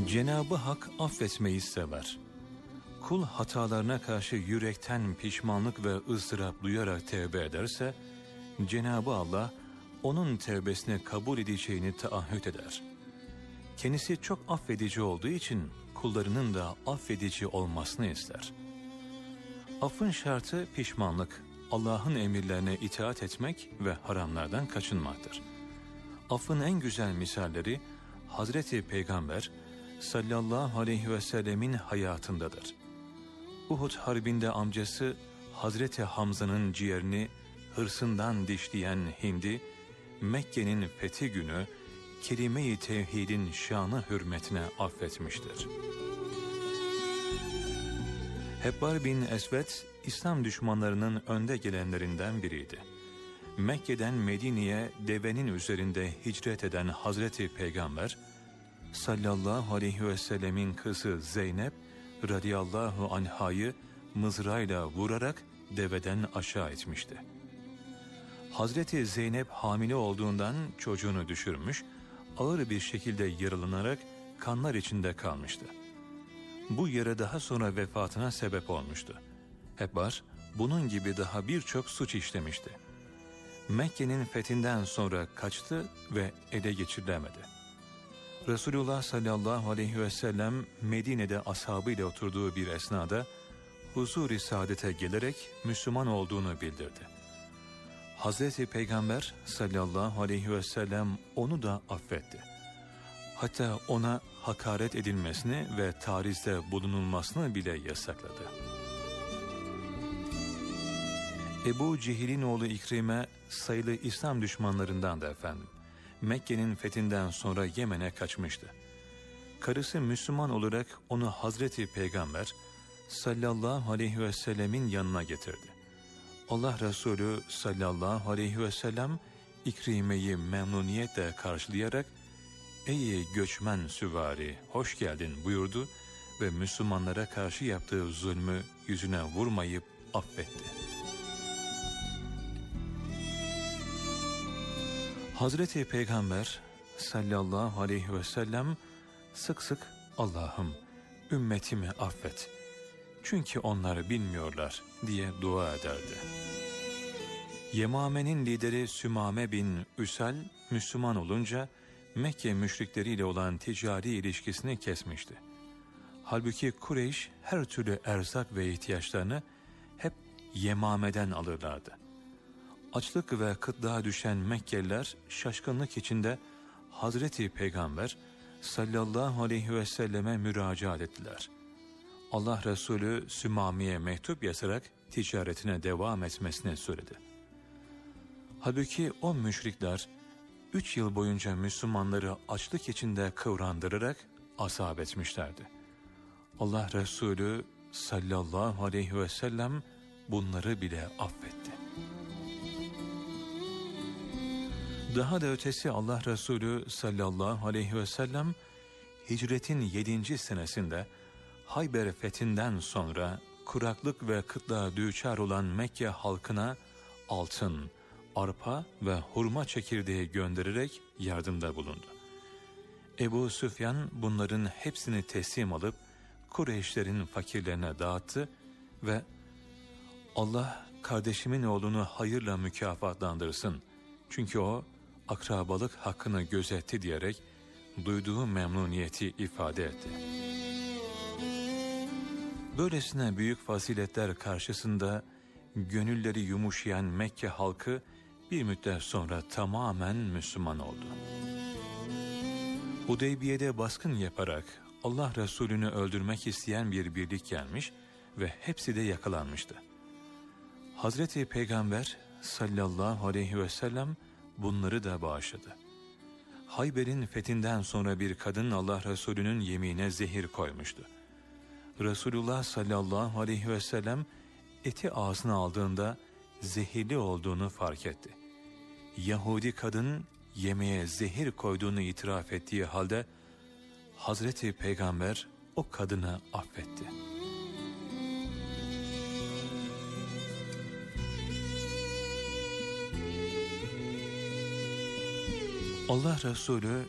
Cenab-ı Hak affetmeyi sever. Kul hatalarına karşı yürekten pişmanlık ve ızdırap duyarak tevbe ederse, Cenab-ı Allah onun tevbesini kabul edeceğini taahhüt eder. Kendisi çok affedici olduğu için kullarının da affedici olmasını ister. Affın şartı pişmanlık, Allah'ın emirlerine itaat etmek ve haramlardan kaçınmaktır. Affın en güzel misalleri Hazreti Peygamber sallallahu aleyhi ve sellemin hayatındadır. Uhud Harbi'nde amcası Hazreti Hamza'nın ciğerini hırsından dişleyen Hind'i, Mekke'nin fethi günü kelime-i tevhidin şanı hürmetine affetmiştir. Hebbar bin Esved, İslam düşmanlarının önde gelenlerinden biriydi. Mekke'den Medine'ye devenin üzerinde hicret eden Hazreti Peygamber, sallallahu aleyhi ve sellemin kızı Zeynep radıyallahu anhayı mızrağıyla vurarak deveden aşağı etmişti. Hazreti Zeynep hamile olduğundan çocuğunu düşürmüş, ağır bir şekilde yaralanarak kanlar içinde kalmıştı. Bu yara daha sonra vefatına sebep olmuştu. Hebbar, bunun gibi daha birçok suç işlemişti. Mekke'nin fethinden sonra kaçtı ve ele geçirilemedi. Resulullah sallallahu aleyhi ve sellem Medine'de ashabıyla oturduğu bir esnada huzur-i saadete gelerek Müslüman olduğunu bildirdi. Hazreti Peygamber sallallahu aleyhi ve sellem onu da affetti. Hatta ona hakaret edilmesini ve tarizde bulunulmasını bile yasakladı. Ebu Cehil'in oğlu İkrime sayılı İslam düşmanlarından da efendim. Mekke'nin fethinden sonra Yemen'e kaçmıştı. Karısı Müslüman olarak onu Hazreti Peygamber sallallahu aleyhi ve sellemin yanına getirdi. Allah Resulü sallallahu aleyhi ve sellem İkrime'yi memnuniyetle karşılayarak "Ey göçmen süvari, hoş geldin" buyurdu ve Müslümanlara karşı yaptığı zulmü yüzüne vurmayıp affetti. Hazreti Peygamber sallallahu aleyhi ve sellem sık sık "Allah'ım ümmetimi affet, çünkü onlar bilmiyorlar" diye dua ederdi. Yemame'nin lideri Sümame bin Üsal Müslüman olunca Mekke müşrikleriyle olan ticari ilişkisini kesmişti. Halbuki Kureyş her türlü erzak ve ihtiyaçlarını hep Yemame'den alırlardı. Açlık ve kıtlığa düşen Mekkeliler şaşkınlık içinde Hazreti Peygamber sallallahu aleyhi ve selleme müracaat ettiler. Allah Resulü Sümame'ye mektup yazarak ticaretine devam etmesini söyledi. Halbuki o müşrikler 3 yıl boyunca Müslümanları açlık içinde kıvrandırarak azap etmişlerdi. Allah Resulü sallallahu aleyhi ve sellem bunları bile affetti. Daha da ötesi Allah Resulü sallallahu aleyhi ve sellem hicretin 7. senesinde Hayber fethinden sonra kuraklık ve kıtlığa düçar olan Mekke halkına altın, arpa ve hurma çekirdeği göndererek yardımda bulundu. Ebu Süfyan bunların hepsini teslim alıp Kureyşlerin fakirlerine dağıttı ve "Allah kardeşimin oğlunu hayırla mükafatlandırsın, çünkü o akrabalık hakkını gözetti" diyerek duyduğu memnuniyeti ifade etti. Böylesine büyük faziletler karşısında gönülleri yumuşayan Mekke halkı bir müddet sonra tamamen Müslüman oldu. Hudeybiye'de baskın yaparak Allah Resulü'nü öldürmek isteyen bir birlik gelmiş ve hepsi de yakalanmıştı. Hazreti Peygamber sallallahu aleyhi ve sellem bunları da bağışladı. Hayber'in fethinden sonra bir kadın Allah Resulü'nün yemeğine zehir koymuştu. Resulullah sallallahu aleyhi ve sellem eti ağzına aldığında zehirli olduğunu fark etti. Yahudi kadın yemeğe zehir koyduğunu itiraf ettiği halde Hazreti Peygamber o kadını affetti. Allah Resulü